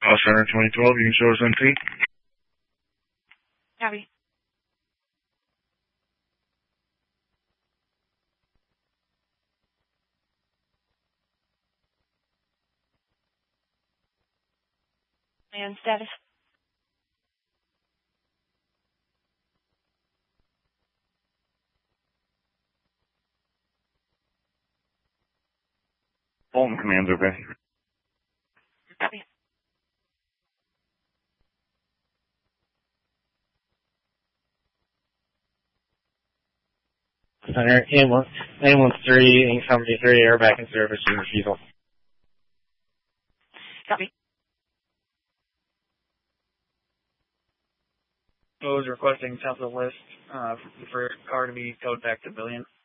Center 2012, you can show us NT. Copy. And status. Fulton command's okay. Copy. Center, ambulance 3, Inc. Company 3, airback in service, and refusal. Copy. I was requesting top of the list for car to be towed back to Billion.